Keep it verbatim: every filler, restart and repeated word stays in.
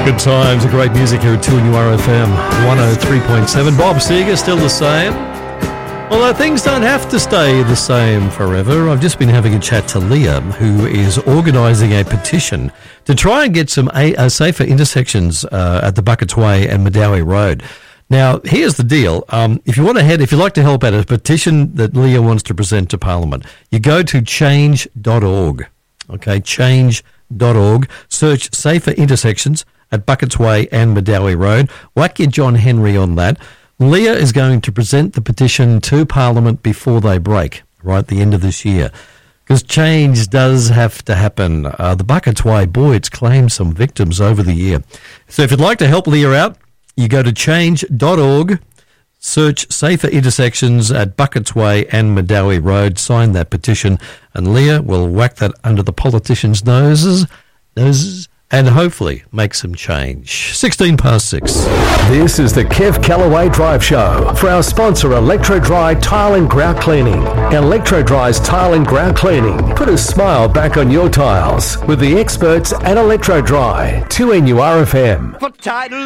Good times, great music here at two N U R F M one oh three point seven. Bob Seger, still the same. Although things don't have to stay the same forever. I've just been having a chat to Leah, who is organising a petition to try and get some a- uh, safer intersections uh, at the Buckets Way and Medowie Road. Now, here's the deal. Um, if you want to head, if you'd like to help out a petition that Leah wants to present to Parliament, you go to change dot org. Okay, change dot org. Search safer intersections at Buckets Way and Medowie Road. Whack your John Henry on that. Leah is going to present the petition to Parliament before they break, right at the end of this year. Because change does have to happen. Uh, the Buckets Way, boy, it's claimed some victims over the year. So if you'd like to help Leah out, you go to change dot org, search safer intersections at Buckets Way and Medowie Road, sign that petition, and Leah will whack that under the politicians' noses, noses, and hopefully make some change. sixteen past six. This is the Kev Callaway Drive Show for our sponsor, Electro Dry Tile and Grout Cleaning. Electro Dry's Tile and Grout Cleaning. Put a smile back on your tiles with the experts at Electro Dry. two N U R F M.